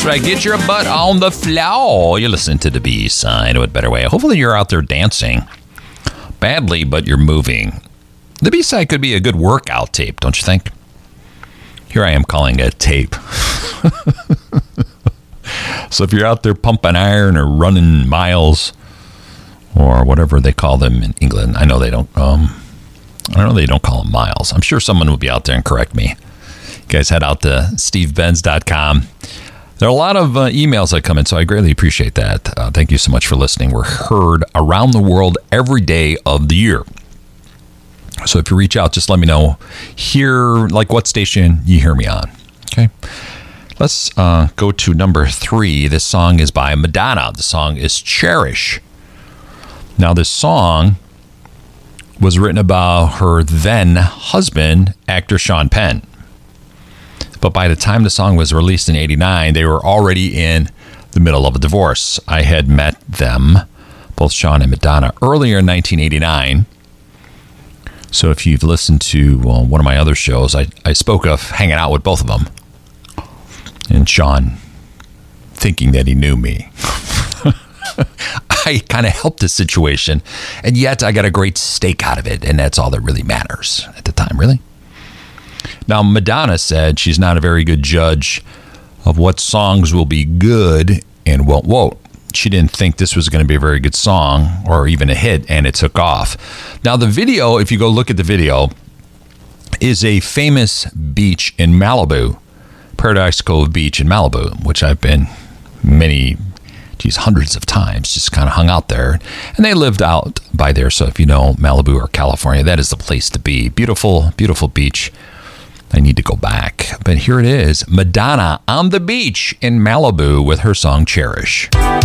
That's right. Get your butt on the floor. You listen to the B-side of a better way. Hopefully you're out there dancing badly, but you're moving. The B-side could be a good workout tape, don't you think? Here I am calling it a tape. So if you're out there pumping iron or running miles or whatever they call them in England, I know they don't. I know they don't call them miles. I'm sure someone will be out there and correct me. You guys head out to stevebenz.com. There are a lot of emails that come in, so I greatly appreciate that. Thank you so much for listening. We're heard around the world every day of the year. So if you reach out, just let me know here, like what station you hear me on. Okay. Let's go to number 3. This song is by Madonna. The song is Cherish. Now, this song was written about her then husband, actor Sean Penn. But by the time the song was released in 89, they were already in the middle of a divorce. I had met them, both Sean and Madonna, earlier in 1989. So if you've listened to one of my other shows, I spoke of hanging out with both of them. And Sean thinking that he knew me. I kind of helped the situation, and yet I got a great steak out of it, and that's all that really matters at the time, really. Now, Madonna said she's not a very good judge of what songs will be good and what won't. She didn't think this was going to be a very good song or even a hit, and it took off. Now, the video, if you go look at the video, is a famous beach in Malibu, Paradise Cove Beach in Malibu, which I've been hundreds of times, just kind of hung out there. And they lived out by there. So if you know Malibu or California, that is the place to be. Beautiful, beautiful beach. I need to go back. But here it is, Madonna on the beach in Malibu with her song Cherish.